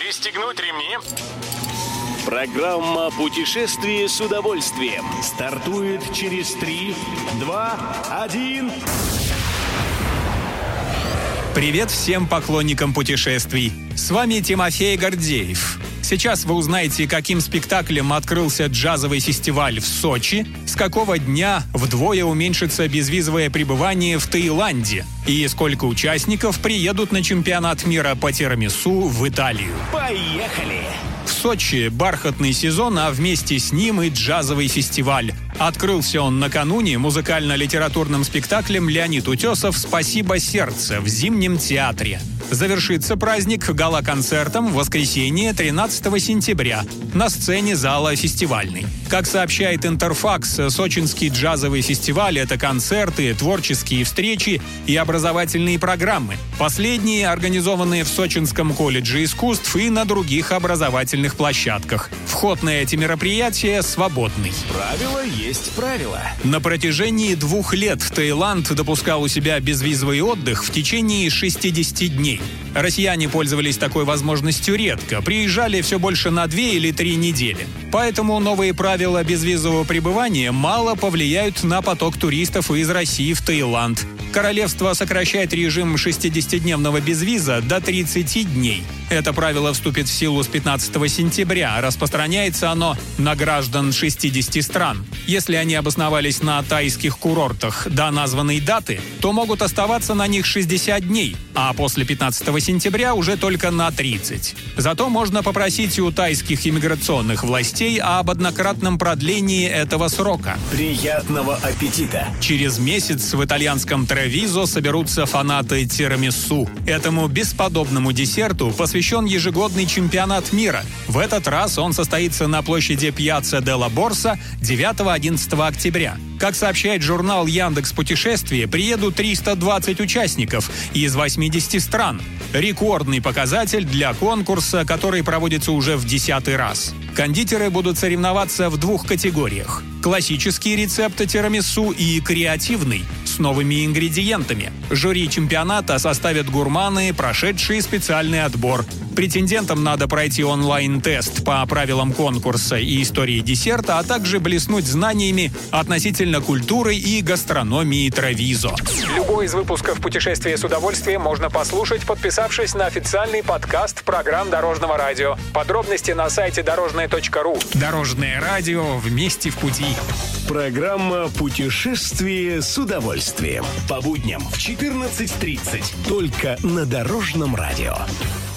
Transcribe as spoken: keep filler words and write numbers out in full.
Пристегнуть ремни. Программа «Путешествие с удовольствием» стартует через три, два, один. Привет всем поклонникам путешествий. С вами Тимофей Гордеев. Сейчас вы узнаете, каким спектаклем открылся джазовый фестиваль в Сочи, с какого дня вдвое уменьшится безвизовое пребывание в Таиланде и сколько участников приедут на чемпионат мира по тирамису в Италию. Поехали! В Сочи бархатный сезон, а вместе с ним и джазовый фестиваль. Открылся он накануне музыкально-литературным спектаклем «Леонид Утесов. Спасибо, сердце» в Зимнем театре. Завершится праздник гала-концертом в воскресенье тринадцатого сентября на сцене зала «Фестивальный». Как сообщает Интерфакс, сочинский джазовый фестиваль – это концерты, творческие встречи и образовательные программы. Последние организованные в Сочинском колледже искусств и на других образовательных площадках. Вход на эти мероприятия свободный. Правило есть правило. На протяжении двух лет Таиланд допускал у себя безвизовый отдых в течение шестидесяти дней. Россияне пользовались такой возможностью редко, приезжали все больше на две или три недели. Поэтому новые правила безвизового пребывания мало повлияют на поток туристов из России в Таиланд. Королевство сокращает режим шестидесятидневного безвиза до тридцати дней. Это правило вступит в силу с пятнадцатого сентября. Распространяется оно на граждан шестидесяти стран. Если они обосновались на тайских курортах до названной даты, то могут оставаться на них шестьдесят дней, а после пятнадцатого сентября уже только на тридцать. Зато можно попросить у тайских иммиграционных властей об однократном продлении этого срока. Приятного аппетита! Через месяц в итальянском Тревизо соберутся фанаты тирамису. Этому бесподобному десерту посвящен ежегодный чемпионат мира. В этот раз он состоится на площади Пьяцца делла Борса девятого-одиннадцатого октября. Как сообщает журнал Яндекс Путешествия, приедут триста двадцать участников из восьмидесяти стран. Рекордный показатель для конкурса, который проводится уже в десятый раз. Кондитеры будут соревноваться в двух категориях: классические рецепты тирамису и креативный, с новыми ингредиентами. Жюри чемпионата составят гурманы, прошедшие специальный отбор. Претендентам надо пройти онлайн-тест по правилам конкурса и истории десерта, а также блеснуть знаниями относительно культуры и гастрономии Тревизо. Любой из выпусков «Путешествия с удовольствием» можно послушать, подписавшись на официальный подкаст программ Дорожного радио. Подробности на сайте дорожное точка ру. Дорожное радио. Вместе в пути. Программа «Путешествие с удовольствием». По будням в четырнадцать тридцать. Только на Дорожном радио.